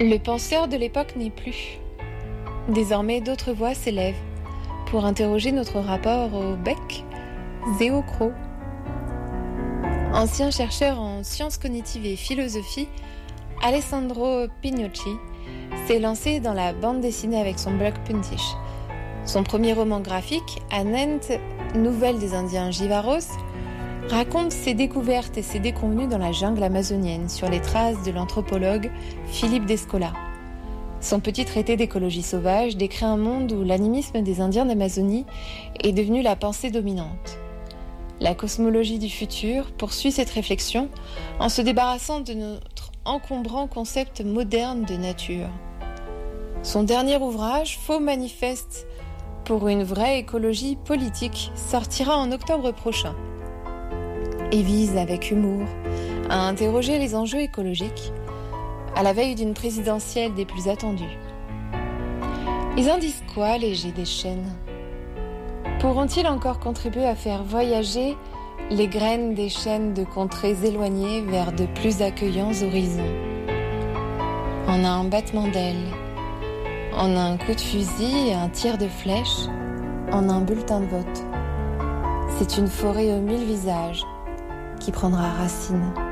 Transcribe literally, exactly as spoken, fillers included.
Le penseur de l'époque n'est plus. Désormais, d'autres voix s'élèvent pour interroger notre rapport au bec et au croc. Ancien chercheur en sciences cognitives et philosophie, Alessandro Pignocchi s'est lancé dans la bande dessinée avec son blog Puntiche. Son premier roman graphique, Anent, Nouvelles des Indiens Jivaros, raconte ses découvertes et ses déconvenues dans la jungle amazonienne sur les traces de l'anthropologue Philippe Descola. Son petit traité d'écologie sauvage décrit un monde où l'animisme des Indiens d'Amazonie est devenu la pensée dominante. La cosmologie du futur poursuit cette réflexion en se débarrassant de notre encombrant concept moderne de nature. Son dernier ouvrage, Faux manifeste pour une vraie écologie politique, sortira en octobre prochain et vise avec humour à interroger les enjeux écologiques à la veille d'une présidentielle des plus attendues. Ils en disent quoi, les G des chênes ? Pourront-ils encore contribuer à faire voyager les graines des chênes de contrées éloignées vers de plus accueillants horizons ? En un battement d'ailes, en un coup de fusil, un tir de flèche, en un bulletin de vote. C'est une forêt aux mille visages qui prendra racine.